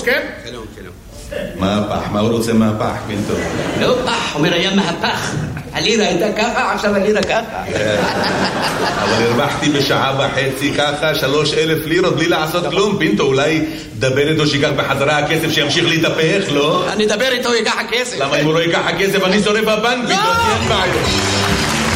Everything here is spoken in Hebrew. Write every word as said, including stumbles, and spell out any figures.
כן? שלום, שלום. מהפך, מה הוא רוצה מהפך, פינטו? לא פח, אומר היה מהפך. הלירה הייתה ככה, עכשיו הלירה ככה. אבל הרווחתי בשעה וחצי ככה שלוש אלף לירות בלי לעשות כלום. פינטו, אולי דבר איתו שיקח בחזרה הכסף שימשיך להתהפך, לא? אני אדבר איתו, ייקח הכסף. למה אם הוא לא ייקח הכסף אני שורף הבנק? פינטו, אין בעיה.